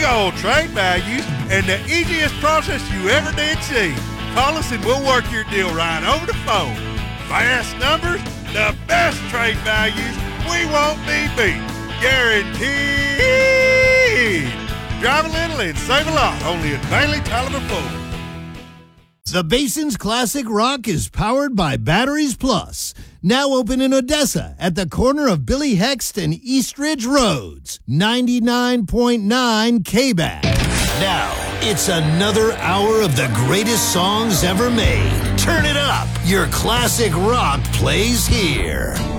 big old trade values, and the easiest process you ever did see. Call us and we'll work your deal right over the phone. Fast numbers, the best trade values, we won't be beat. Guaranteed. Drive a little and save a lot, only at Bailey Taliber Ford. The Basin's Classic Rock is powered by Batteries Plus. Now open in Odessa at the corner of Billy Hext and East Ridge Roads. 99.9 K-Back. Now, it's another hour of the greatest songs ever made. Turn it up. Your classic rock plays here.